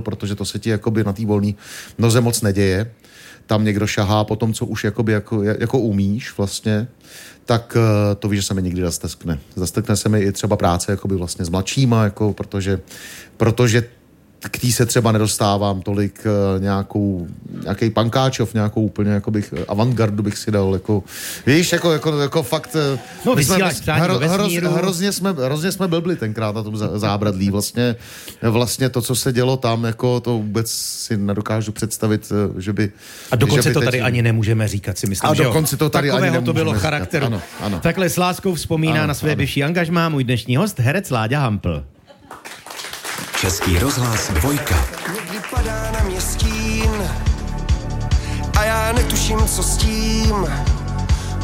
protože to se ti jakoby na té volné noze moc neděje. Tam někdo šahá po tom, co už jakoby jako umíš vlastně, tak to víš, že se mi někdy zasteskne. Zastekne se mi i třeba práce jakoby vlastně s mladšíma, jako protože k tý se třeba nedostávám tolik nějaký pankáčov, nějakou úplně jako bych avantgardu bych si dal, jako víš, jako fakt no, vysíláš přání do vesmíru. Hrozně jsme blbli tenkrát na tom zábradlí, vlastně to, co se dělo tam, jako to vůbec si nedokážu představit, že by... A dokonce to tady ani nemůžeme říkat, si myslím, že jo. To tady takového to bylo charakteru. Ano. Takhle s láskou vzpomíná na své bivší angažmá můj dnešní host, herec Láďa Hampl. Český rozhlas Dvojka. Někdy padá na mě stín a já netuším, co s tím.